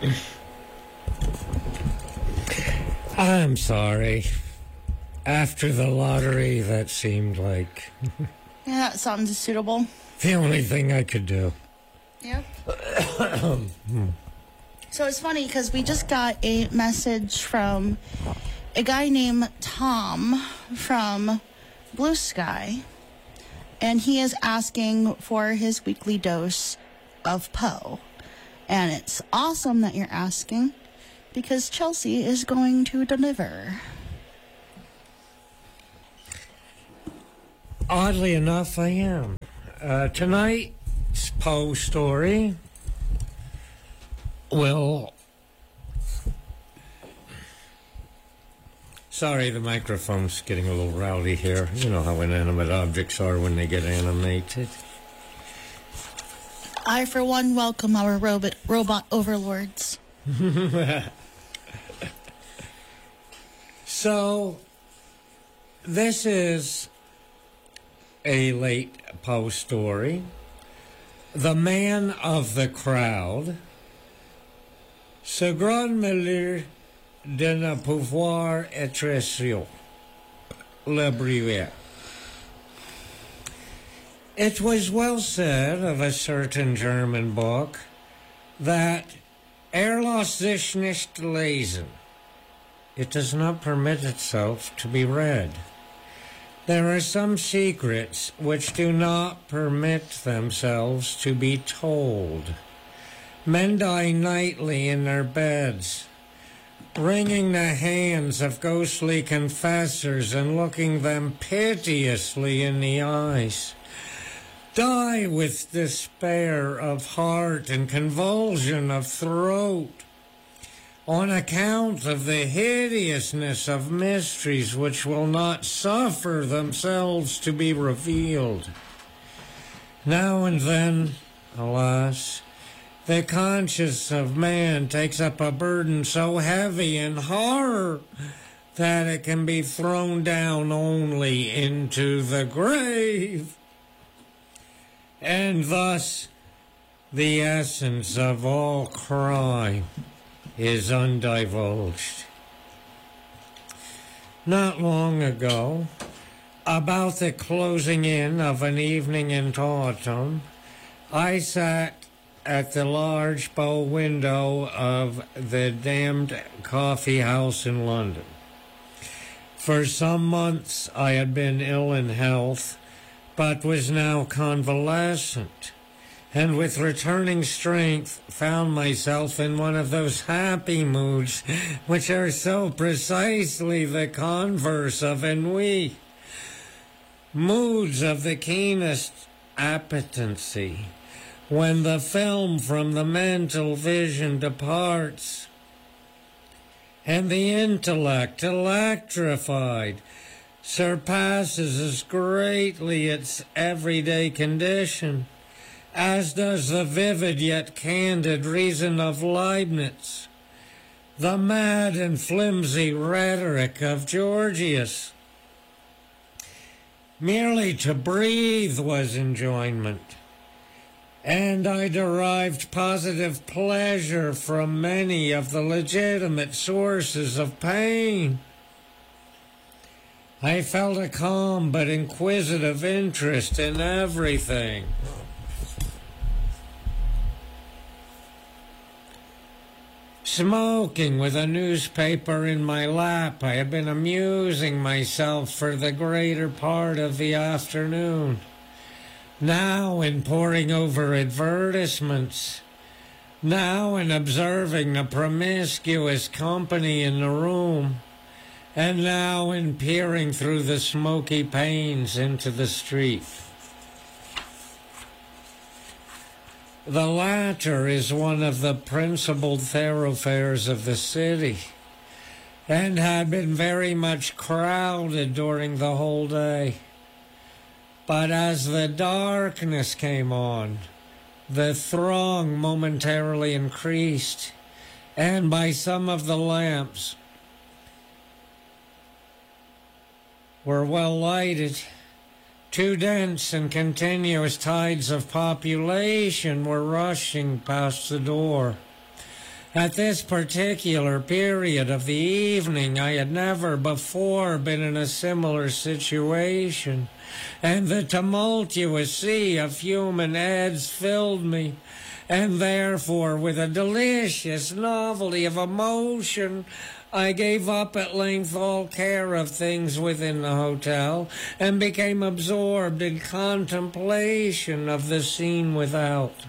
I'm sorry. After the lottery, that seemed like Yeah, that sounds suitable. the only thing I could do. Yep. So it's funny because we just got a message from a guy named Tom from Blue Sky, and he is asking for his weekly dose of Poe. And it's awesome that you're asking because Chelsea is going to deliver. Oddly enough, I am. Tonight's Poe story will... Sorry, the microphone's getting a little rowdy here. You know how inanimate objects are when they get animated. I, for one, welcome our robot overlords. So, this is a late Poe story. The Man of the Crowd. Ce grand malheur de ne pouvoir être sûr. Le Bruyère. It was well said of a certain German book that lass sich nicht lesen. It does not permit itself to be read. There are some secrets which do not permit themselves to be told. Men die nightly in their beds, wringing the hands of ghostly confessors and looking them piteously in the eyes. Die with despair of heart and convulsion of throat, on account of the hideousness of mysteries which will not suffer themselves to be revealed. Now and then, alas, the conscience of man takes up a burden so heavy in horror that it can be thrown down only into the grave. And thus, the essence of all crime is undivulged. Not long ago, about the closing in of an evening in autumn, I sat at the large bow window of the damned coffee house in London. For some months I had been ill in health, but was now convalescent, and with returning strength found myself in one of those happy moods which are so precisely the converse of ennui. Moods of the keenest appetency, when the film from the mental vision departs, and the intellect, electrified, surpasses as greatly its everyday condition as does the vivid yet candid reason of Leibniz, the mad and flimsy rhetoric of Gorgias. Merely to breathe was enjoyment, and I derived positive pleasure from many of the legitimate sources of pain. I felt a calm but inquisitive interest in everything. Smoking with a newspaper in my lap, I had been amusing myself for the greater part of the afternoon. Now in poring over advertisements, now in observing the promiscuous company in the room, and now in peering through the smoky panes into the street. The latter is one of the principal thoroughfares of the city, and had been very much crowded during the whole day. But as the darkness came on, the throng momentarily increased, and by some of the lamps were well lighted. Two dense and continuous tides of population were rushing past the door. At this particular period of the evening, I had never before been in a similar situation, and the tumultuous sea of human heads filled me, and therefore, with a delicious novelty of emotion, I gave up at length all care of things within the hotel, and became absorbed in contemplation of the scene without.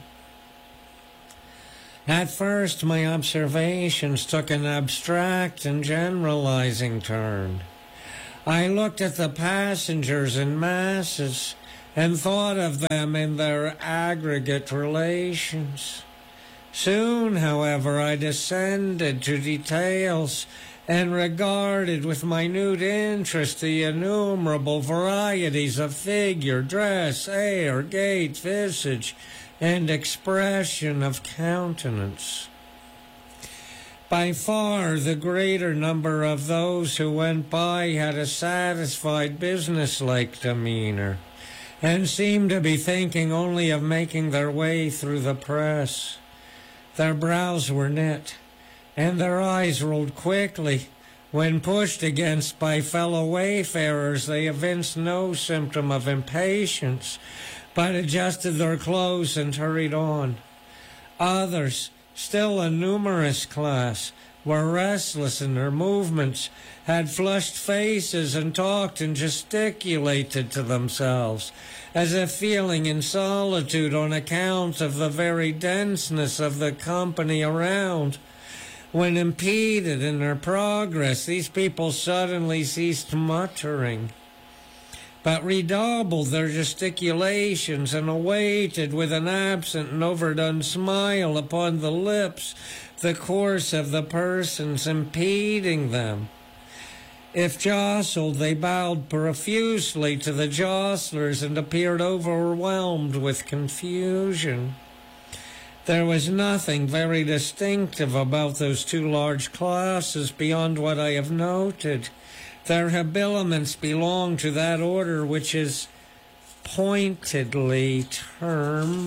At first, my observations took an abstract and generalizing turn. I looked at the passengers in masses and thought of them in their aggregate relations. Soon, however, I descended to details and regarded with minute interest the innumerable varieties of figure, dress, air, gait, visage, and expression of countenance. By far the greater number of those who went by had a satisfied businesslike demeanor, and seemed to be thinking only of making their way through the press. Their brows were knit, and their eyes rolled quickly. When pushed against by fellow wayfarers, they evinced no symptom of impatience, but adjusted their clothes and hurried on. Others, still a numerous class, were restless in their movements, had flushed faces, and talked and gesticulated to themselves, as if feeling in solitude on account of the very denseness of the company around. When impeded in their progress, these people suddenly ceased muttering, but redoubled their gesticulations and awaited with an absent and overdone smile upon the lips the course of the persons impeding them. If jostled, they bowed profusely to the jostlers and appeared overwhelmed with confusion. There was nothing very distinctive about those two large classes beyond what I have noted. Their habiliments belong to that order which is pointedly termed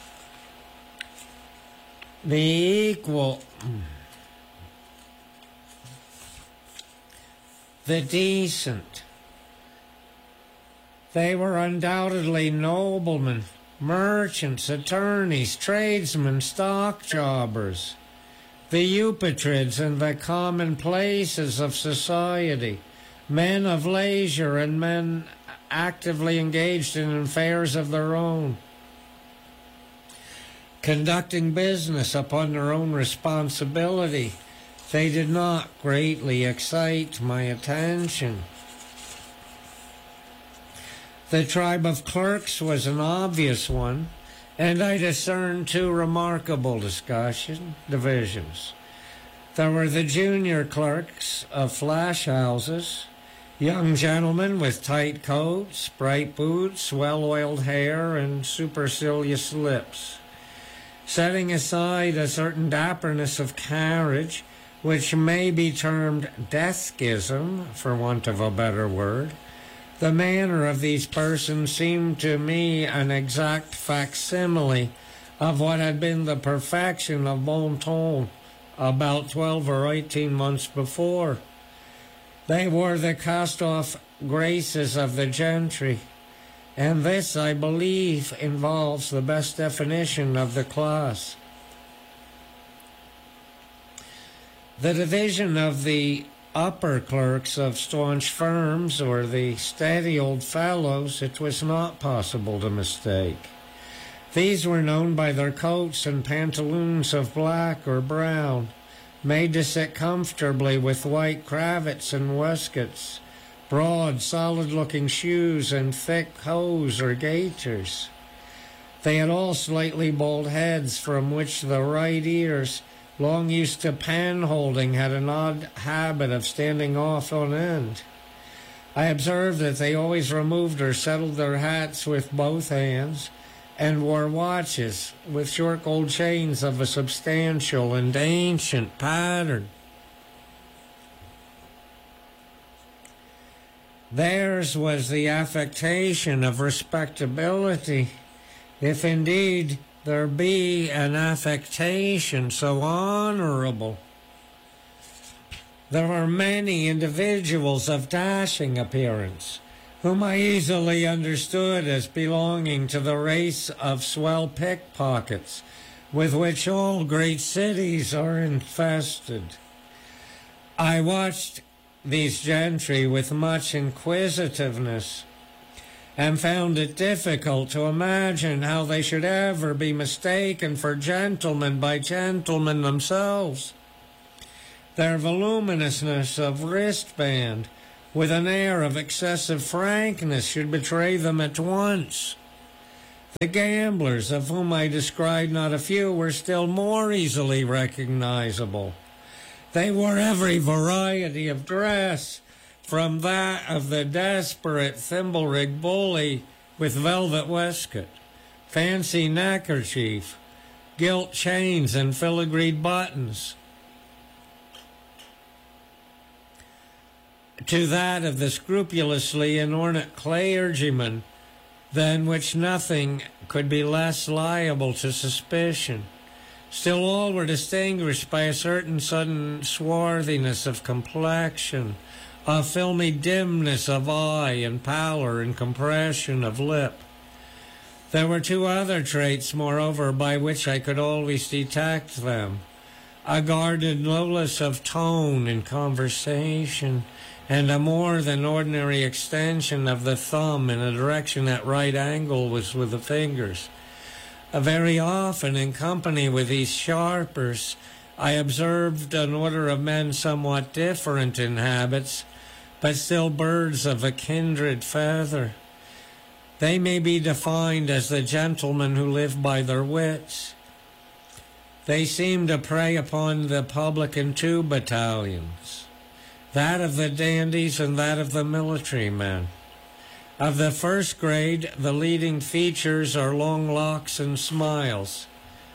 the equal, the decent. They were undoubtedly noblemen, merchants, attorneys, tradesmen, stock jobbers, the Eupatrids and the commonplaces of society, men of leisure and men actively engaged in affairs of their own, conducting business upon their own responsibility. They did not greatly excite my attention. The tribe of clerks was an obvious one, and I discerned two remarkable divisions. There were the junior clerks of flash houses, young gentlemen with tight coats, bright boots, well-oiled hair, and supercilious lips. Setting aside a certain dapperness of carriage, which may be termed deskism, for want of a better word, the manner of these persons seemed to me an exact facsimile of what had been the perfection of bon ton about 12 or 18 months before. They wore the cast-off graces of the gentry, and this, I believe, involves the best definition of the class. The division of the upper clerks of staunch firms, or the steady old fellows, it was not possible to mistake. These were known by their coats and pantaloons of black or brown, made to sit comfortably with white cravats and waistcoats, broad, solid-looking shoes, and thick hose or gaiters. They had all slightly bald heads, from which the right ears, long used to pan-holding, had an odd habit of standing off on end. I observed that they always removed or settled their hats with both hands, and wore watches with short gold chains of a substantial and ancient pattern. Theirs was the affectation of respectability, if indeed there be an affectation so honorable. There are many individuals of dashing appearance, whom I easily understood as belonging to the race of swell pickpockets, with which all great cities are infested. I watched these gentry with much inquisitiveness, and found it difficult to imagine how they should ever be mistaken for gentlemen by gentlemen themselves. Their voluminousness of wristband, with an air of excessive frankness, should betray them at once. The gamblers, of whom I described not a few, were still more easily recognizable. They wore every variety of dress, from that of the desperate thimble-rig bully with velvet waistcoat, fancy neckerchief, gilt chains and filigreed buttons, to that of the scrupulously inordinate clergyman, than which nothing could be less liable to suspicion. Still all were distinguished by a certain sudden swarthiness of complexion, a filmy dimness of eye and pallor and compression of lip. There were two other traits, moreover, by which I could always detect them: a guarded lowness of tone in conversation, and a more than ordinary extension of the thumb in a direction at right angle with the fingers. Very often, in company with these sharpers, I observed an order of men somewhat different in habits, but still birds of a kindred feather. They may be defined as the gentlemen who live by their wits. They seem to prey upon the public in two battalions, that of the dandies and that of the military men. Of the first grade, the leading features are long locks and smiles.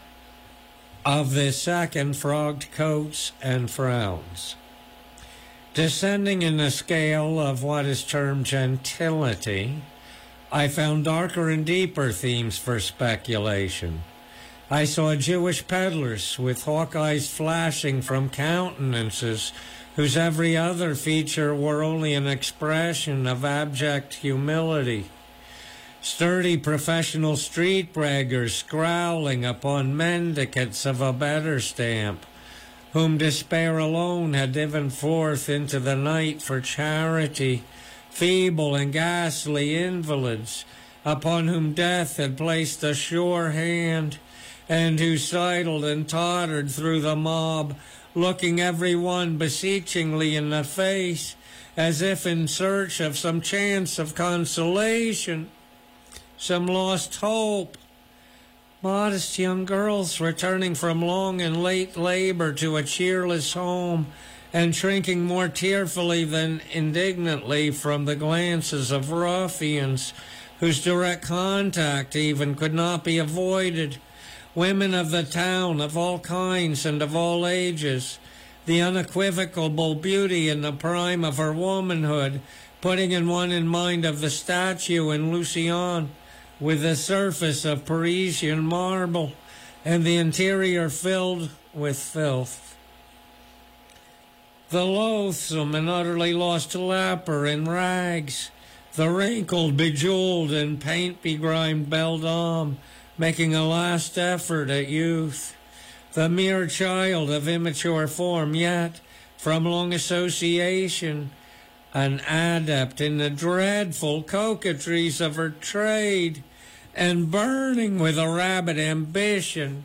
Of the second, frogged coats and frowns. Descending in the scale of what is termed gentility, I found darker and deeper themes for speculation. I saw Jewish peddlers with hawk eyes flashing from countenances whose every other feature were only an expression of abject humility. Sturdy professional street braggers scowling upon mendicants of a better stamp, whom despair alone had driven forth into the night for charity, feeble and ghastly invalids, upon whom death had placed a sure hand, and who sidled and tottered through the mob, looking every one beseechingly in the face, as if in search of some chance of consolation, some lost hope. Modest young girls returning from long and late labor to a cheerless home, and shrinking more tearfully than indignantly from the glances of ruffians, whose direct contact even could not be avoided. Women of the town, of all kinds and of all ages, the unequivocal beauty in the prime of her womanhood, putting one in mind of the statue in Lucian, with the surface of Parisian marble, and the interior filled with filth. The loathsome and utterly lost leper in rags, the wrinkled, bejeweled, and paint-begrimed beldame, making a last effort at youth, the mere child of immature form, yet, from long association, an adept in the dreadful coquetries of her trade, and burning with a rabid ambition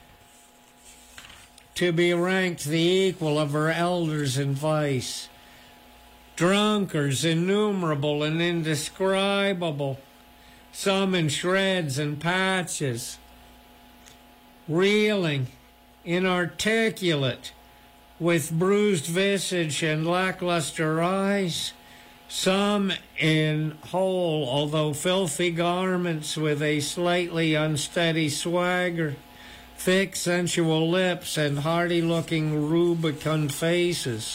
to be ranked the equal of her elders in vice. Drunkards innumerable and indescribable, some in shreds and patches, reeling, inarticulate, with bruised visage and lackluster eyes, some in whole, although filthy garments with a slightly unsteady swagger, thick sensual lips, and hardy-looking rubicund faces.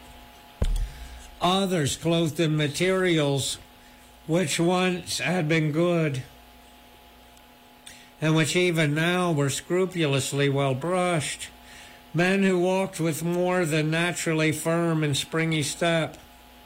Others clothed in materials which once had been good, and which even now were scrupulously well brushed. Men who walked with more than naturally firm and springy step,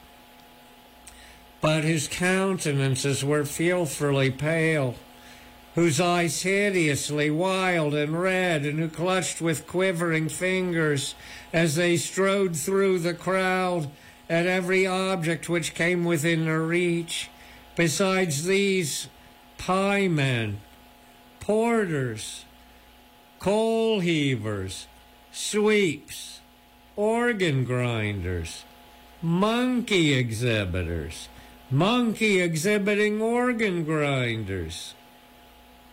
but whose countenances were fearfully pale, whose eyes hideously wild and red, and who clutched with quivering fingers as they strode through the crowd at every object which came within their reach. Besides these, piemen, porters, coal heavers, sweeps, organ grinders, monkey exhibitors, monkey exhibiting organ grinders,